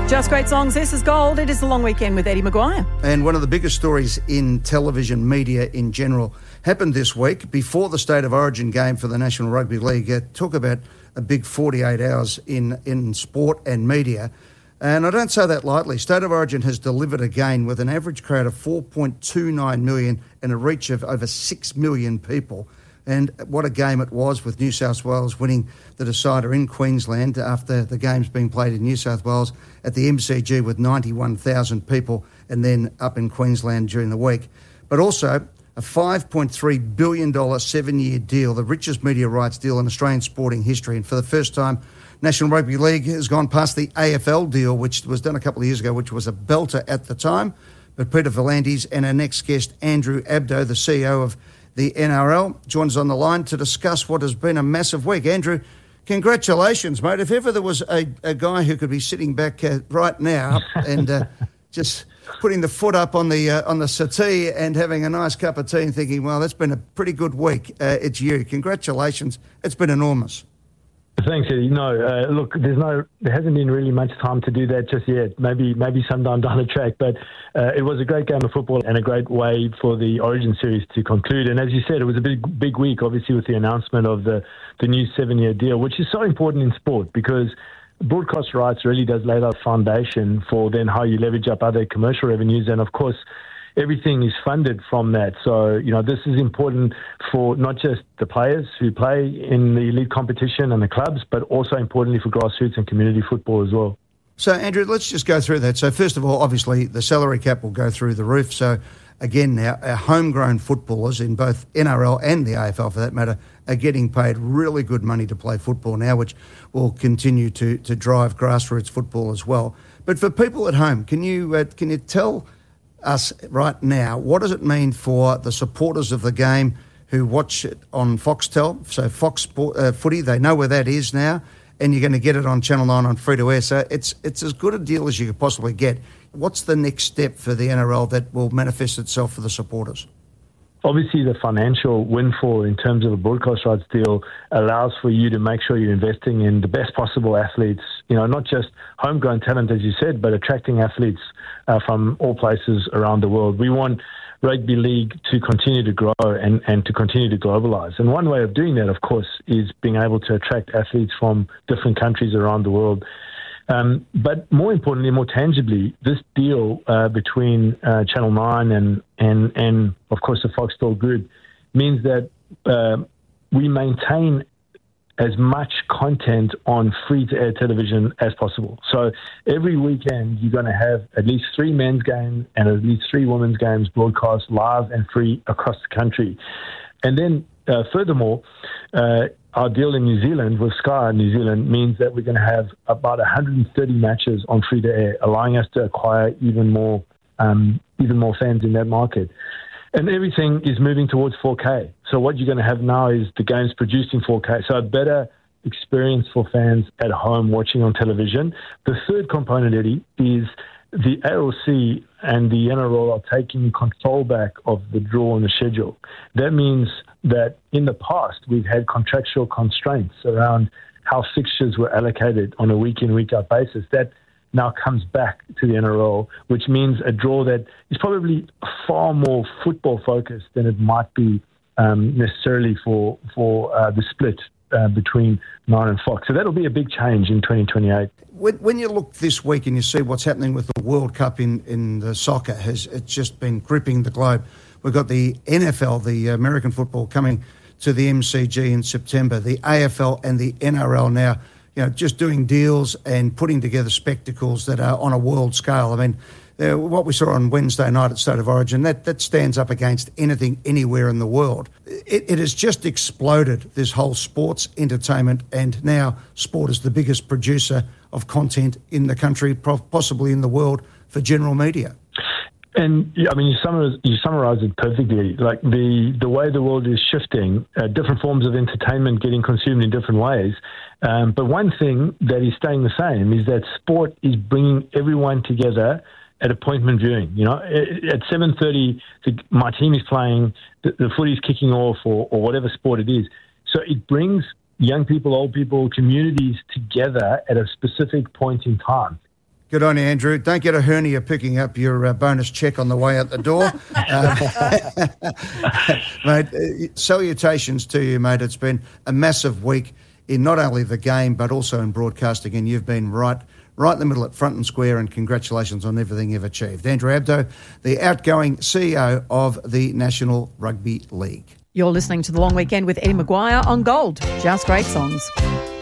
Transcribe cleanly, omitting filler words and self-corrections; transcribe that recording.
Just great songs. This is Gold. It is the long weekend with Eddie Maguire. And one of the biggest stories in television media in general happened this week before the State of Origin game for the National Rugby League. Talk about a big 48 hours in sport and media. And I don't say that lightly. State of Origin has delivered again with an average crowd of 4.29 million and a reach of over 6 million people. And what a game it was, with New South Wales winning the decider in Queensland after the game's being played in New South Wales at the MCG with 91,000 people, and then up in Queensland during the week. But also a $5.3 billion 7-year deal, the richest media rights deal in Australian sporting history. And for the first time, National Rugby League has gone past the AFL deal, which was done a couple of years ago, which was a belter at the time. But Peter V'landys and our next guest, Andrew Abdo, the CEO of the NRL, joins us on the line to discuss what has been a massive week. Andrew, congratulations, mate. If ever there was a guy who could be sitting back right now and just putting the foot up on the settee and having a nice cup of tea and thinking, well, that's been a pretty good week, it's you. Congratulations. It's been enormous. Thanks, Eddie. No, look, there hasn't been really much time to do that just yet. Maybe sometime down the track, but it was a great game of football and a great way for the Origin series to conclude. And as you said, it was a big week, obviously, with the announcement of the new 7-year deal, which is so important in sport because broadcast rights really does lay that foundation for then how you leverage up other commercial revenues. And of course, everything is funded from that. So, this is important for not just the players who play in the elite competition and the clubs, but also importantly for grassroots and community football as well. So, Andrew, let's just go through that. So, first of all, obviously, the salary cap will go through the roof. So, again, now, our homegrown footballers in both NRL and the AFL, for that matter, are getting paid really good money to play football now, which will continue to drive grassroots football as well. But for people at home, can you tell us right now, what does it mean for the supporters of the game who watch it on Foxtel? So Fox Footy, they know where that is now, and you're going to get it on Channel 9 on free-to-air. So it's as good a deal as you could possibly get. What's the next step for the NRL that will manifest itself for the supporters? Obviously, the financial windfall in terms of a broadcast rights deal allows for you to make sure you're investing in the best possible athletes, not just homegrown talent, as you said, but attracting athletes from all places around the world. We want rugby league to continue to grow and to continue to globalize. And one way of doing that, of course, is being able to attract athletes from different countries around the world. But more importantly, more tangibly, this deal between Channel 9 and of course the Foxtel Group means that we maintain as much content on free-to-air television as possible. So every weekend you're going to have at least 3 men's games and at least 3 women's games broadcast live and free across the country. And then furthermore, our deal in New Zealand with Sky New Zealand means that we're going to have about 130 matches on free-to-air, allowing us to acquire even more fans in that market. And everything is moving towards 4K. So what you're going to have now is the games produced in 4K. So a better experience for fans at home watching on television. The third component, Eddie, is the ALC and the NRL are taking control back of the draw and the schedule. That means that in the past, we've had contractual constraints around how fixtures were allocated on a week-in, week-out basis. That now comes back to the NRL, which means a draw that is probably far more football-focused than it might be necessarily for the split between Nine and Fox. So that'll be a big change in 2028. When you look this week and you see what's happening with the World Cup in the soccer, it's just been gripping the globe. We've got the NFL, the American football, coming to the MCG in September, the AFL and the NRL now, just doing deals and putting together spectacles that are on a world scale. I mean, what we saw on Wednesday night at State of Origin, that stands up against anything anywhere in the world. It has just exploded, this whole sports entertainment, and now sport is the biggest producer of content in the country, possibly in the world, for general media. And I mean, you summarize it perfectly. Like the way the world is shifting, different forms of entertainment getting consumed in different ways. But one thing that is staying the same is that sport is bringing everyone together at appointment viewing. At 7:30, my team is playing, the footy's kicking off, or whatever sport it is. So it brings young people, old people, communities together at a specific point in time. Good on you, Andrew. Don't get a hernia picking up your bonus check on the way out the door. Mate, salutations to you, mate. It's been a massive week in not only the game but also in broadcasting, and you've been right in the middle at front and square, and congratulations on everything you've achieved. Andrew Abdo, the outgoing CEO of the National Rugby League. You're listening to The Long Weekend with Eddie Maguire on Gold. Just great songs.